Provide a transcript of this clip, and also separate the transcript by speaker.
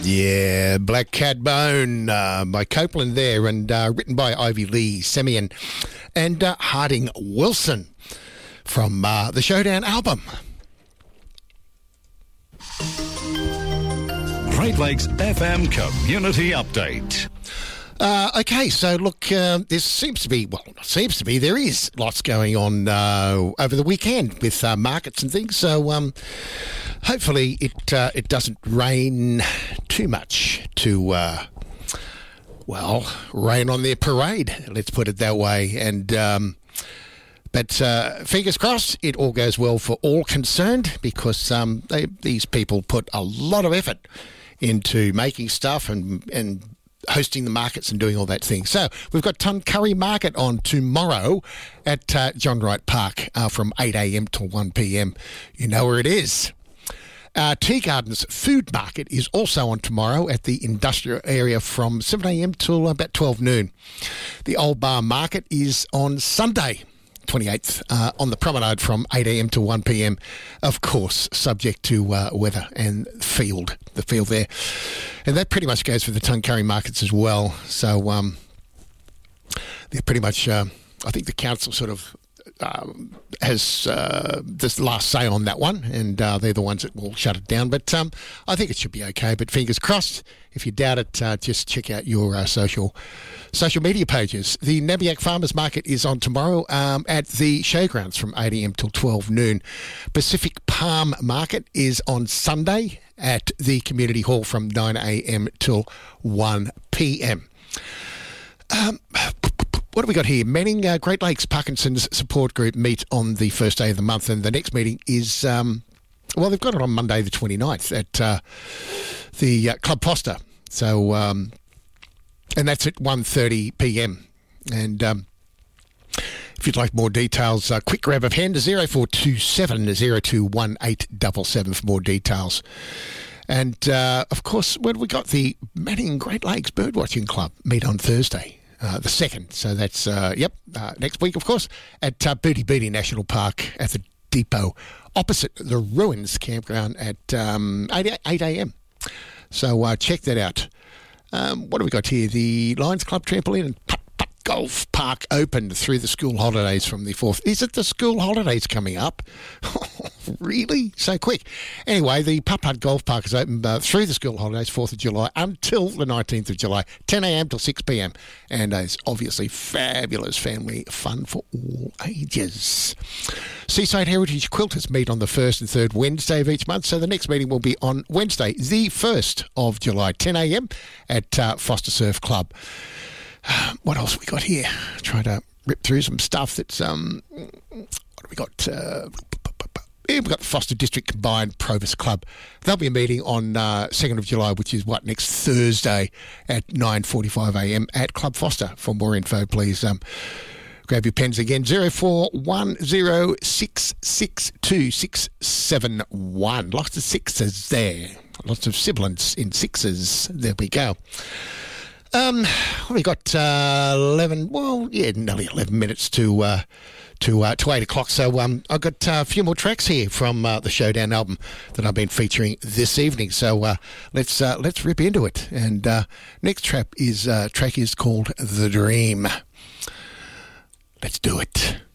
Speaker 1: Yeah, Black Cat Bone by Copeland there, and written by Ivy Lee Semyon and Harding Wilson from the Showdown album.
Speaker 2: Great Lakes FM Community Update.
Speaker 1: Okay, so look, there is lots going on over the weekend with markets and things. So hopefully it doesn't rain too much to, rain on their parade. Let's put it that way. And but fingers crossed, it all goes well for all concerned, because these people put a lot of effort into making stuff and hosting the markets and doing all that thing. So we've got Tuncurry Market on tomorrow at John Wright Park from 8 a.m. till 1 p.m. You know where it is. Tea Gardens Food Market is also on tomorrow at the industrial area from 7 a.m. till about 12 noon. The Old Bar Market is on Sunday, 28th, on the promenade from 8 a.m. to 1 p.m. Of course, subject to weather and the field there. And that pretty much goes for the Tuncurry markets as well. So they're pretty much, I think the council sort of has this last say on that one, and they're the ones that will shut it down. But I think it should be okay. But fingers crossed. If you doubt it, just check out your social media pages. The Nabiac Farmers Market is on tomorrow at the showgrounds from 8 a.m. till 12 noon. Pacific Palm Market is on Sunday at the Community Hall from 9 a.m. till 1 p.m. What have we got here? Manning Great Lakes Parkinson's Support Group meet on the first day of the month, and the next meeting is, they've got it on Monday the 29th at the Club Foster. So, and that's at 1:30 p.m. And if you'd like more details, quick grab of hand to 0427 021877 for more details. And, of course, we got the Manning Great Lakes Birdwatching Club meet on Thursday. The 2nd. So that's, next week, of course, at Booty Booty National Park at the depot opposite the Ruins Campground at 8 a.m. So check that out. What have we got here? The Lions Club Trampoline and Putt Putt Golf Park opened through the school holidays from the 4th. Is it the school holidays coming up? Really? So quick. Anyway, the Putt Putt Golf Park is open through the school holidays, 4th of July, until the 19th of July, 10 a.m. till 6 p.m. And it's obviously fabulous family fun for all ages. Seaside Heritage Quilters meet on the 1st and 3rd Wednesday of each month. So the next meeting will be on Wednesday, the 1st of July, 10 a.m. at Foster Surf Club. What else have we got here? Trying to rip through some stuff that's... what have we got? We've got the Foster District Combined Provis Club. They'll be meeting on 2nd of July, which is next Thursday at 9:45 a.m. at Club Foster. For more info, please grab your pens again. 0410662671. Lots of sixes there. Lots of sibilants in sixes. There we go. We got nearly 11 minutes to 8 o'clock. So I've got a few more tracks here from the Showdown album that I've been featuring this evening. So let's rip into it. And next track is called The Dream. Let's do it.